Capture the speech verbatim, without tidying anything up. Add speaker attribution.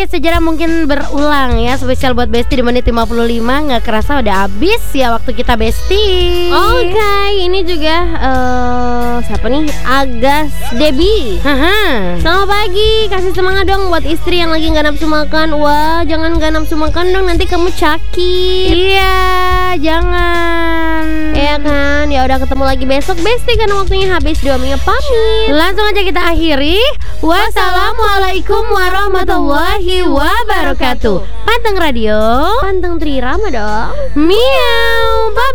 Speaker 1: sejarah mungkin berulang ya. Spesial buat Besti di menit lima puluh lima. Gak kerasa udah habis ya waktu kita Besti.
Speaker 2: Oke, okay, ini juga uh, siapa nih? Agas Debi.
Speaker 1: Haha.
Speaker 2: Selamat pagi, kasih semangat dong buat istri yang lagi gak nafsu makan. Wah, jangan gak nafsu makan dong, nanti kamu sakit.
Speaker 1: Iya, jangan.
Speaker 2: Iya kan, ya udah ketemu lagi besok Besti karena waktunya habis. Dua minggu pamit.
Speaker 1: Langsung aja kita akhiri. Wassalamualaikum warahmatullahi wabarakatuh. Panteng Radio,
Speaker 2: Panteng Trirama dong.
Speaker 1: Miau, bye.